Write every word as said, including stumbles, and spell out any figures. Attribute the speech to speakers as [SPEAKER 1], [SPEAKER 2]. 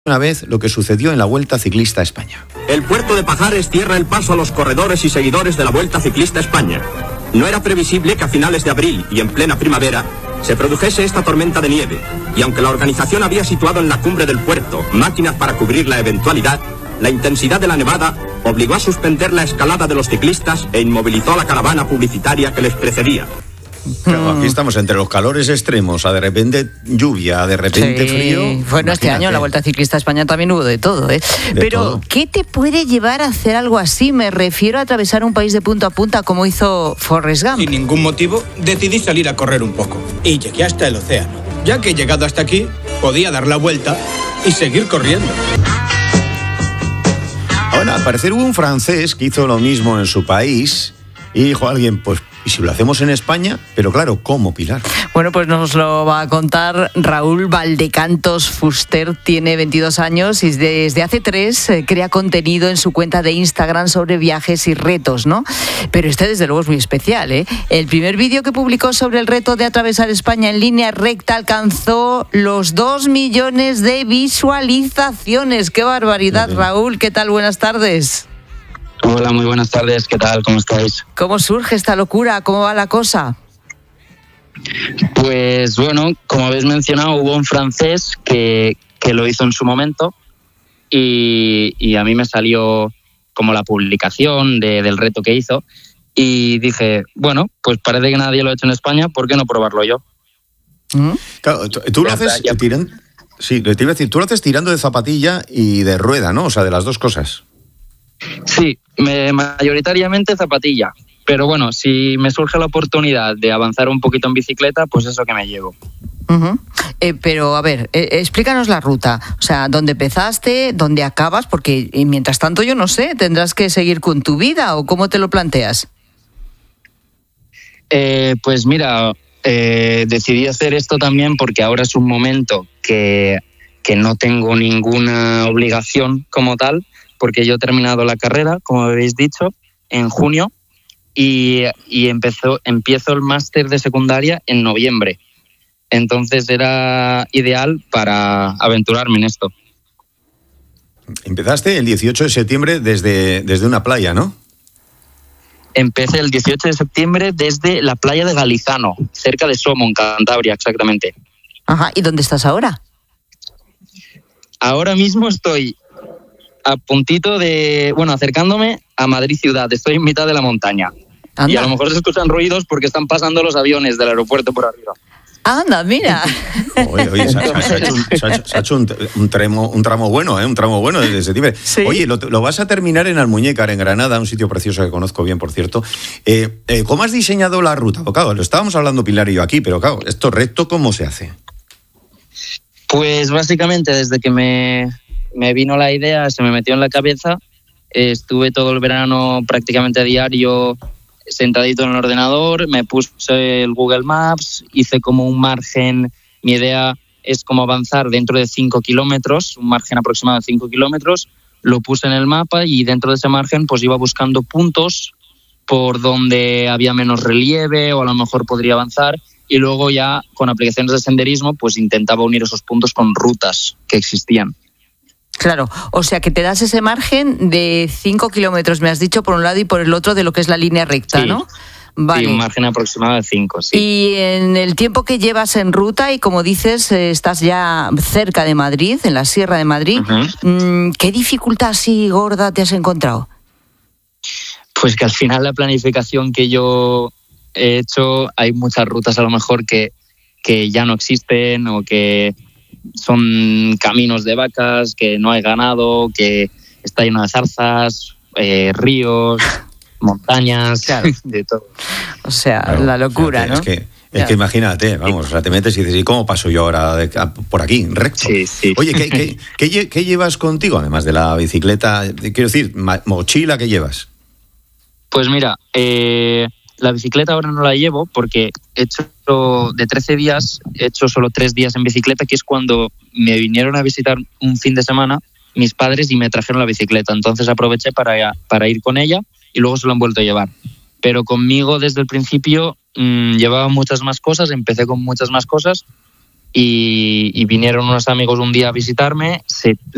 [SPEAKER 1] Una vez lo que sucedió en la Vuelta Ciclista a España.
[SPEAKER 2] El puerto de Pajares cierra el paso a los corredores y seguidores de la Vuelta Ciclista a España. No era previsible que a finales de abril y en plena primavera se produjese esta tormenta de nieve, y aunque la organización había situado en la cumbre del puerto máquinas para cubrir la eventualidad, la intensidad de la nevada obligó a suspender la escalada de los ciclistas e inmovilizó a la caravana publicitaria que les precedía.
[SPEAKER 1] Claro, aquí estamos entre los calores extremos, a de repente lluvia, a de repente
[SPEAKER 3] sí.
[SPEAKER 1] frío.
[SPEAKER 3] Bueno,
[SPEAKER 1] Imagínate.
[SPEAKER 3] Este año en la Vuelta Ciclista a España también hubo de todo, ¿eh?
[SPEAKER 1] De
[SPEAKER 3] Pero,
[SPEAKER 1] todo.
[SPEAKER 3] ¿qué te puede llevar a hacer algo así? Me refiero a atravesar un país de punta a punta como hizo Forrest Gump.
[SPEAKER 4] Sin ningún motivo, decidí salir a correr un poco. Y llegué hasta el océano. Ya que he llegado hasta aquí, podía dar la vuelta y seguir corriendo.
[SPEAKER 1] Ahora, al parecer hubo un francés que hizo lo mismo en su país y dijo a alguien, pues, ¿y si lo hacemos en España? Pero claro, ¿cómo, Pilar?
[SPEAKER 3] Bueno, pues nos lo va a contar Raúl Valdecantos Fuster. Tiene veintidós años y desde hace tres eh, crea contenido en su cuenta de Instagram sobre viajes y retos, ¿no? Pero este desde luego es muy especial, ¿eh? El primer vídeo que publicó sobre el reto de atravesar España en línea recta alcanzó los dos millones de visualizaciones. ¡Qué barbaridad,
[SPEAKER 1] Sí.
[SPEAKER 3] Raúl! ¿Qué tal? Buenas tardes.
[SPEAKER 5] Hola, muy buenas tardes. ¿Qué tal? ¿Cómo estáis?
[SPEAKER 3] ¿Cómo surge esta locura? ¿Cómo va la cosa?
[SPEAKER 5] Pues bueno, como habéis mencionado, hubo un francés que, que lo hizo en su momento y, y a mí me salió como la publicación de, del reto que hizo y dije, bueno, pues parece que nadie lo ha hecho en España, ¿por qué no probarlo yo?
[SPEAKER 3] ¿Mm?
[SPEAKER 1] Claro, tú, tú lo
[SPEAKER 5] Ya
[SPEAKER 1] haces
[SPEAKER 5] está, ya.
[SPEAKER 1] tirando... Sí, te iba a decir, tú lo haces tirando de zapatilla y de rueda, ¿no? O sea, de las dos cosas.
[SPEAKER 5] Sí, me, mayoritariamente zapatilla. Pero bueno, si me surge la oportunidad de avanzar un poquito en bicicleta, pues eso que me llevo.
[SPEAKER 3] Uh-huh. Eh, pero, a ver, eh, explícanos la ruta. O sea, ¿dónde empezaste? ¿Dónde acabas? Porque eh, mientras tanto, yo no sé, ¿tendrás que seguir con tu vida o cómo te lo planteas?
[SPEAKER 5] Eh, pues mira, eh, decidí hacer esto también porque ahora es un momento que, que no tengo ninguna obligación como tal, porque yo he terminado la carrera, como habéis dicho, en junio y, y empezó, empiezo el máster de secundaria en noviembre. Entonces era ideal para aventurarme en esto.
[SPEAKER 1] Empezaste el dieciocho de septiembre desde, desde una playa, ¿no?
[SPEAKER 5] Empecé el dieciocho de septiembre desde la playa de Galizano, cerca de Somo, en Cantabria, exactamente.
[SPEAKER 3] Ajá, ¿y dónde estás ahora?
[SPEAKER 5] Ahora mismo estoy a puntito de, bueno, acercándome a Madrid ciudad. Estoy en mitad de la montaña.
[SPEAKER 3] Anda.
[SPEAKER 5] Y a lo mejor se escuchan ruidos porque están pasando los aviones del aeropuerto por arriba.
[SPEAKER 3] Anda, mira.
[SPEAKER 1] Oye, oye, se ha, se ha hecho, un, se ha hecho, se ha hecho un, un, tramo, un tramo bueno, ¿eh? Un tramo bueno desde septiembre.
[SPEAKER 3] Sí.
[SPEAKER 1] Oye, lo, lo vas a terminar en Almuñécar, en Granada, un sitio precioso que conozco bien, por cierto. Eh, eh, ¿Cómo has diseñado la ruta? Pues, claro, lo estábamos hablando Pilar y yo aquí, pero claro, esto recto, ¿cómo se hace?
[SPEAKER 5] Pues básicamente desde que me, me vino la idea, se me metió en la cabeza, eh, estuve todo el verano prácticamente a diario sentadito en el ordenador, me puse el Google Maps, hice como un margen, mi idea es como avanzar dentro de cinco kilómetros, un margen aproximado de cinco kilómetros, lo puse en el mapa y dentro de ese margen pues iba buscando puntos por donde había menos relieve o a lo mejor podría avanzar y luego ya con aplicaciones de senderismo pues intentaba unir esos puntos con rutas que existían.
[SPEAKER 3] Claro, o sea que te das ese margen de cinco kilómetros, me has dicho, por un lado y por el otro de lo que es la línea recta,
[SPEAKER 5] Sí.
[SPEAKER 3] ¿no? Vale.
[SPEAKER 5] Sí, un margen aproximado de cinco, sí.
[SPEAKER 3] Y en el tiempo que llevas en ruta y como dices, eh, estás ya cerca de Madrid, en la Sierra de Madrid,
[SPEAKER 5] Uh-huh.
[SPEAKER 3] ¿qué dificultad así gorda te has encontrado?
[SPEAKER 5] Pues que al final la planificación que yo he hecho, hay muchas rutas a lo mejor que, que ya no existen o que son caminos de vacas, que no hay ganado, que está lleno de zarzas, eh, ríos, montañas,
[SPEAKER 3] Claro.
[SPEAKER 5] de todo.
[SPEAKER 3] O sea,
[SPEAKER 1] Claro,
[SPEAKER 3] la locura,
[SPEAKER 1] fíjate,
[SPEAKER 3] ¿no?
[SPEAKER 1] Es que, es
[SPEAKER 3] Claro.
[SPEAKER 1] que imagínate, vamos, o sea, te metes y dices, ¿y cómo paso yo ahora de, a, por aquí, recto?
[SPEAKER 5] Sí, sí.
[SPEAKER 1] Oye, ¿qué, qué, qué, lle- qué llevas contigo, además de la bicicleta? Quiero decir, ma- mochila, ¿qué llevas?
[SPEAKER 5] Pues mira, eh, la bicicleta ahora no la llevo porque he hecho de trece días, he hecho solo tres días en bicicleta, que es cuando me vinieron a visitar un fin de semana mis padres y me trajeron la bicicleta. Entonces aproveché para, para ir con ella y luego se lo han vuelto a llevar. Pero conmigo desde el principio mmm, llevaba muchas más cosas, empecé con muchas más cosas y, y vinieron unos amigos un día a visitarme, se